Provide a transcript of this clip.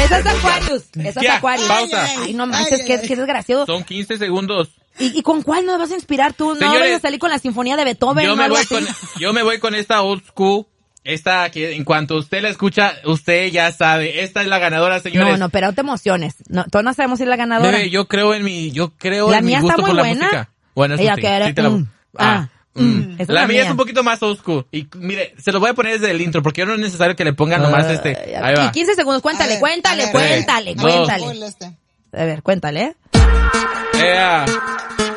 Esa es Aquarius. Esa es Ya, Aquarius. pausa. Ay, no manches, qué desgraciado. Son 15 segundos. ¿Y con cuál nos vas a inspirar tú? No Señores, vas a salir con la sinfonía de Beethoven Yo o me algo voy así. yo me voy con esta old school. Esta que en cuanto usted la escucha, usted ya sabe. Esta es la ganadora, señores. No, pero no te emociones. No, todos no sabemos si es la ganadora. Bebé, yo creo en mi La mía gusto está muy por la buena. música. Bueno, eso Ella sí. que era, Sí te la- esa es La mía es un poquito más old school. Y mire, se lo voy a poner desde el intro, porque no es necesario que le pongan nomás Ahí va. Y 15 segundos, cuéntale, A ver, cuéntale, a ver. cuéntale, Dos. cuéntale. Ponle este. A ver, cuéntale. Ea.